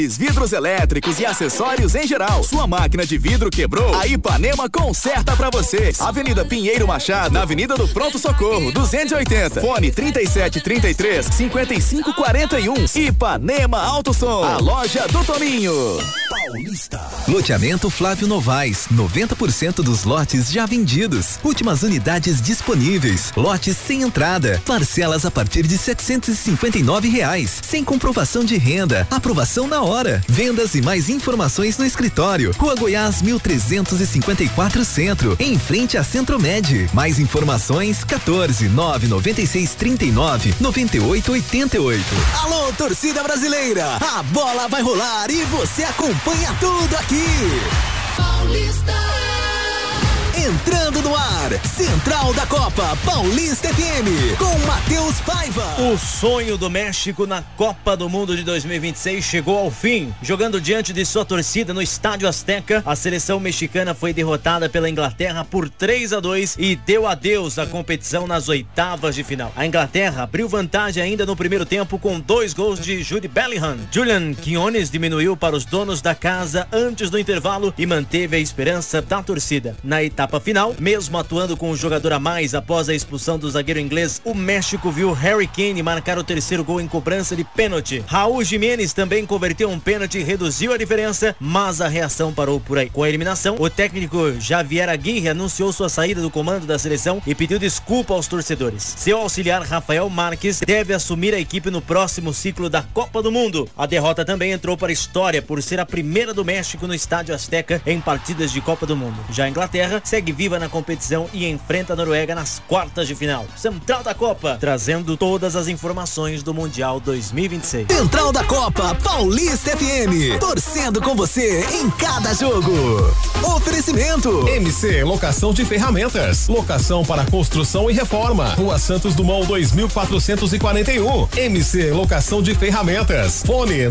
Vidros elétricos e acessórios em geral. Sua máquina de vidro quebrou? A Ipanema conserta pra você. Avenida Pinheiro Machado, na Avenida do Pronto Socorro, 280. Fone 3733-5541. Ipanema Alto Som, a loja do Toninho. Paulista. Loteamento Flávio Novaes, 90% dos lotes já vendidos. Últimas unidades disponíveis. Lotes sem entrada. Parcelas a partir de R$759, sem comprovação de renda. Aprovação na hora. Vendas e mais informações no escritório. Rua Goiás 1354 Centro, em frente a Centromed. Mais informações 14-99639-9888. Alô, torcida brasileira, a bola vai rolar e você acompanha tudo aqui. Paulista. Entrando no ar, Central da Copa, Paulista FM, com Matheus Paiva. O sonho do México na Copa do Mundo de 2026 chegou ao fim. Jogando diante de sua torcida no Estádio Azteca, a seleção mexicana foi derrotada pela Inglaterra por 3-2 e deu adeus à competição nas oitavas de final. A Inglaterra abriu vantagem ainda no primeiro tempo com 2 gols de Jude Bellingham. Julian Quinones diminuiu para os donos da casa antes do intervalo e manteve a esperança da torcida. Na etapa final, mesmo atuando com um jogador a mais após a expulsão do zagueiro inglês, o México viu Harry Kane marcar o terceiro gol em cobrança de pênalti. Raul Jiménez também converteu um pênalti e reduziu a diferença, mas a reação parou por aí. Com a eliminação, o técnico Javier Aguirre anunciou sua saída do comando da seleção e pediu desculpa aos torcedores. Seu auxiliar Rafael Marques deve assumir a equipe no próximo ciclo da Copa do Mundo. A derrota também entrou para a história por ser a primeira do México no Estádio Azteca em partidas de Copa do Mundo. Já a Inglaterra segue viva na competição e enfrenta a Noruega nas quartas de final. Central da Copa, trazendo todas as informações do Mundial 2026. Central da Copa, Paulista FM, torcendo com você em cada jogo. Oferecimento MC Locação de Ferramentas, locação para construção e reforma, Rua Santos Dumont 2441. MC Locação de Ferramentas, fone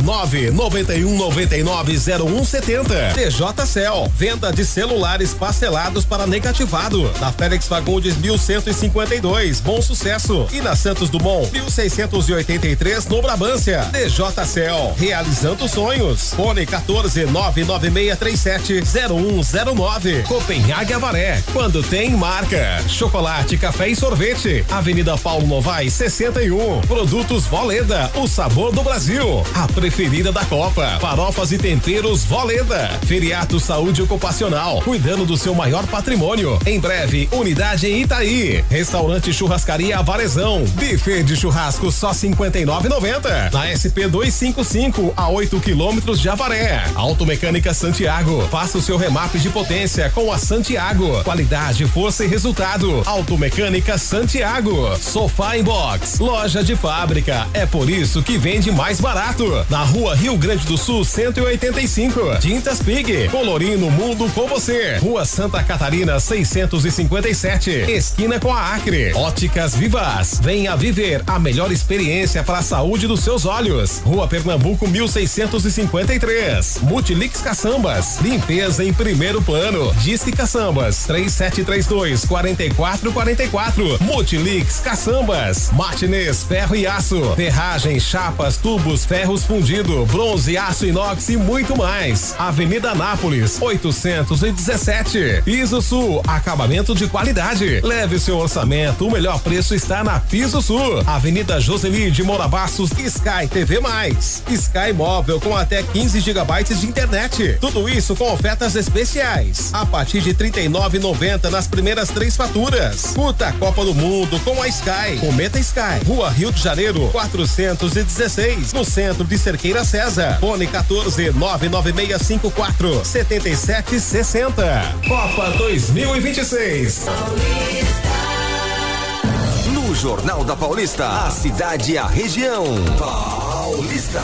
991990170. TJ Cell, venda de celulares parcelados para negativado, na Félix Fagundes 1152, Bom Sucesso, e na Santos Dumont 1683, no Brabância. DJ Cell, realizando sonhos. Fone 14-99637-0109. Copenhague Avaré, quando tem marca. Chocolate, café e sorvete, Avenida Paulo Novaes 61. Produtos Voleda, o sabor do Brasil, a preferida da Copa. Farofas e temperos Voleda. Feriato Saúde Ocupacional, cuidando do seu maior patrimônio. Em breve, unidade em Itaí. Restaurante Churrascaria Avarezão. Buffet de churrasco só R$59,90. Na SP 255, a 8 quilômetros de Avaré. Automecânica Santiago. Faça o seu remap de potência com a Santiago. Qualidade, força e resultado. Automecânica Santiago. Sofá Inbox. Loja de fábrica. É por isso que vende mais barato. Na Rua Rio Grande do Sul 185. Tintas Pig. Colorindo o mundo com você. Rua Santa Catarina 657, esquina com a Acre. Óticas Vivas, venha viver a melhor experiência para a saúde dos seus olhos. Rua Pernambuco 1653. Multilix Caçambas, limpeza em primeiro plano. Disque Caçambas 3732-4444. Multilix Caçambas. Martinez Ferro e Aço, ferragem, chapas, tubos, ferros fundido, bronze, aço inox e muito mais. Avenida Anápolis 817. Piso Sul, acabamento de qualidade. Leve seu orçamento, o melhor preço está na Piso Sul. Avenida Joseli de Morabassos, Sky TV+. Sky Móvel com até 15 GB de internet. Tudo isso com ofertas especiais. A partir de R$39,90 nas primeiras 3 faturas. Curta a Copa do Mundo com a Sky. Cometa Sky, Rua Rio de Janeiro, 416, no centro de Cerqueira César. Fone 14-99654-7760. Copa 2026. No Jornal da Paulista, a cidade e a região. Paulista.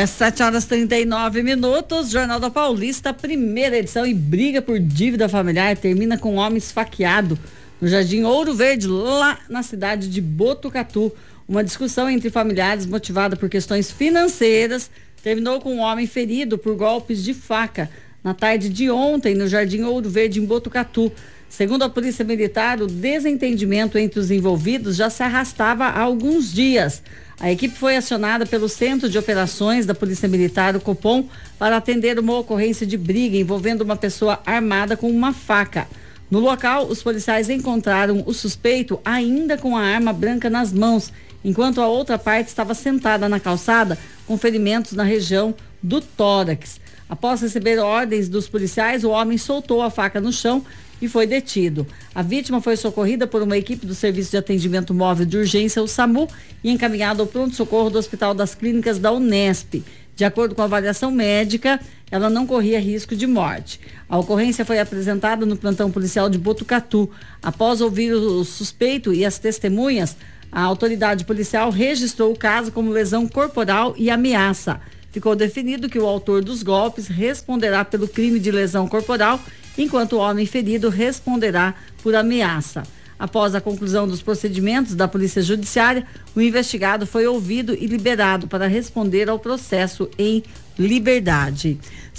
7h39. Jornal da Paulista, primeira edição, e briga por dívida familiar termina com homem esfaqueado no Jardim Ouro Verde, lá na cidade de Botucatu. Uma discussão entre familiares motivada por questões financeiras terminou com um homem ferido por golpes de faca na tarde de ontem no Jardim Ouro Verde, em Botucatu. Segundo a Polícia Militar, o desentendimento entre os envolvidos já se arrastava há alguns dias. A equipe foi acionada pelo Centro de Operações da Polícia Militar, o Copom, para atender uma ocorrência de briga envolvendo uma pessoa armada com uma faca. No local, os policiais encontraram o suspeito ainda com a arma branca nas mãos, enquanto a outra parte estava sentada na calçada com ferimentos na região do tórax. Após receber ordens dos policiais, o homem soltou a faca no chão e foi detido. A vítima foi socorrida por uma equipe do Serviço de Atendimento Móvel de Urgência, o SAMU, e encaminhada ao pronto-socorro do Hospital das Clínicas da Unesp. De acordo com a avaliação médica, ela não corria risco de morte. A ocorrência foi apresentada no plantão policial de Botucatu. Após ouvir o suspeito e as testemunhas, a autoridade policial registrou o caso como lesão corporal e ameaça. Ficou definido que o autor dos golpes responderá pelo crime de lesão corporal, enquanto o homem ferido responderá por ameaça. Após a conclusão dos procedimentos da Polícia Judiciária, o investigado foi ouvido e liberado para responder ao processo em liberdade.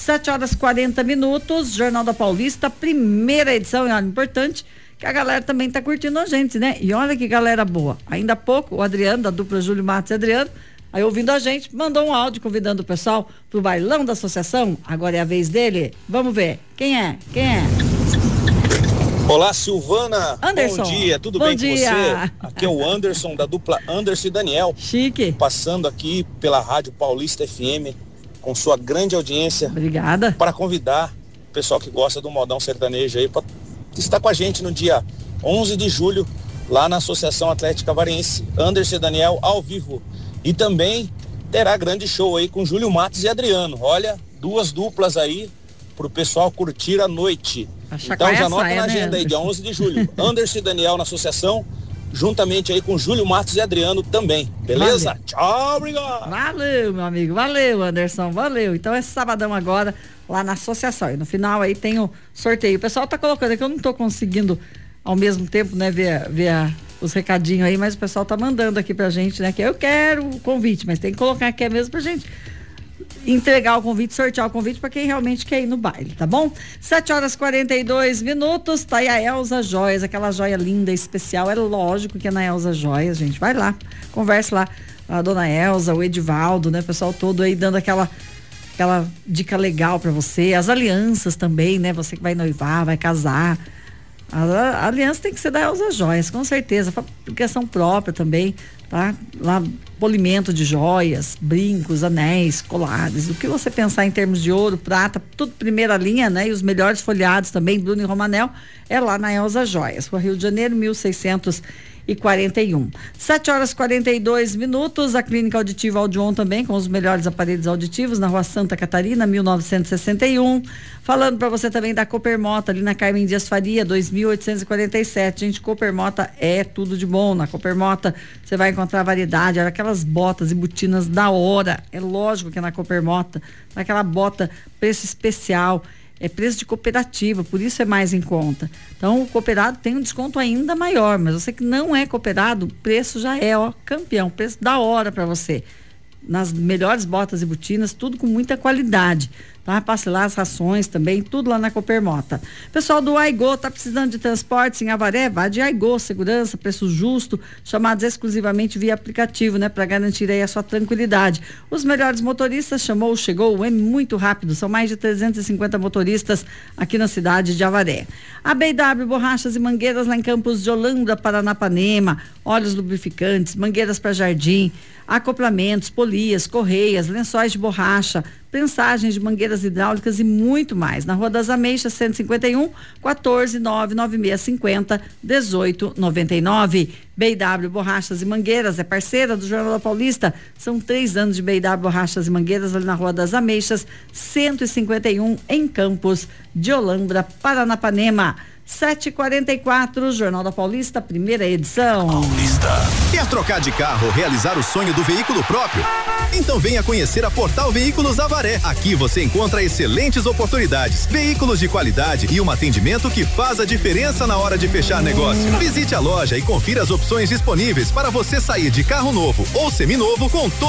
7h40, Jornal da Paulista, primeira edição, e olha, importante que a galera também está curtindo a gente, né? E olha que galera boa. Ainda há pouco, o Adriano, da dupla Júlio Matos e Adriano, aí ouvindo a gente, mandou um áudio convidando o pessoal pro bailão da associação. Agora é a vez dele. Vamos ver. Quem é? Olá, Silvana. Anderson. Bom dia, tudo bem com você? Aqui é o Anderson, da dupla Anderson e Daniel. Chique. Passando aqui pela Rádio Paulista FM, com sua grande audiência. Obrigada. Para convidar o pessoal que gosta do modão sertanejo aí para estar com a gente no dia 11 de julho, lá na Associação Atlética Avarense, Anderson e Daniel ao vivo. E também terá grande show aí com Júlio Matos e Adriano. Olha, duas duplas aí pro pessoal curtir a noite. Então já anota na agenda aí, dia 11 de julho. Anderson e Daniel na associação, juntamente aí com Júlio Matos e Adriano também. Beleza? Valeu. Tchau, obrigado. Valeu, meu amigo. Valeu, Anderson. Valeu. Então é sabadão agora lá na associação. E no final aí tem o sorteio. O pessoal tá colocando aqui, eu não tô conseguindo ao mesmo tempo, né, ver os recadinhos aí, mas o pessoal tá mandando aqui pra gente, né, que eu quero o convite, mas tem que colocar aqui mesmo pra gente entregar o convite, sortear o convite para quem realmente quer ir no baile, tá bom? 7h42, tá aí a Elza Joias, aquela joia linda, especial, é lógico que é na Elza Joias, gente, vai lá, converse lá, a dona Elza, o Edivaldo, né, o pessoal todo aí dando aquela dica legal para você, as alianças também, né, você que vai noivar, vai casar, a aliança tem que ser da Elza Joias, com certeza, fabricação própria também, tá? Lá, polimento de joias, brincos, anéis, colares, o que você pensar em termos de ouro, prata, tudo primeira linha, né? E os melhores folhados também, Bruno e Romanel, é lá na Elza Joias, Rua Rio de Janeiro, 1641. 7h42, a Clínica Auditiva Audion também, com os melhores aparelhos auditivos, na Rua Santa Catarina, 1961. Falando para você também da Coopermota, ali na Carmen Dias Faria, 2847. Gente, Coopermota é tudo de bom. Na Coopermota você vai encontrar variedade, olha, aquelas botas e botinas da hora. É lógico que é na Coopermota, naquela bota, preço especial. É preço de cooperativa, por isso é mais em conta. Então, o cooperado tem um desconto ainda maior, mas você que não é cooperado, o preço já é, campeão, preço da hora para você. Nas melhores botas e botinas, tudo com muita qualidade, tá? Passe lá as rações também, tudo lá na Coopermota. Pessoal do Aigo, tá precisando de transportes em Avaré? Vá de Aigo, segurança, preço justo, chamados exclusivamente via aplicativo, né? Para garantir aí a sua tranquilidade. Os melhores motoristas, chamou, chegou, é muito rápido, são mais de 350 motoristas aqui na cidade de Avaré. A B&W Borrachas e Mangueiras lá em Campos de Holambra, Paranapanema, óleos lubrificantes, mangueiras para jardim, acoplamentos, polias, correias, lençóis de borracha, prensagens de mangueiras hidráulicas e muito mais. Na Rua das Ameixas, 151, 1499650 1899. B&W Borrachas e Mangueiras é parceira do Jornal da Paulista. São 3 anos de B&W Borrachas e Mangueiras ali na Rua das Ameixas, 151 em Campos de Holambra, Paranapanema. 7h44, Jornal da Paulista, primeira edição. Paulista. Quer trocar de carro ou realizar o sonho do veículo próprio? Então venha conhecer a Portal Veículos Avaré. Aqui você encontra excelentes oportunidades, veículos de qualidade e um atendimento que faz a diferença na hora de fechar negócio. Visite a loja e confira as opções disponíveis para você sair de carro novo ou seminovo com todo